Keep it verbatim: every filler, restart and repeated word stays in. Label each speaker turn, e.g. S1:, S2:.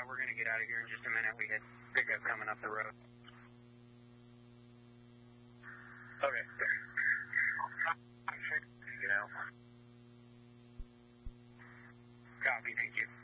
S1: we're going to get out of here in just a minute. We had pickup coming up the road. Okay. Get out. Copy, thank you.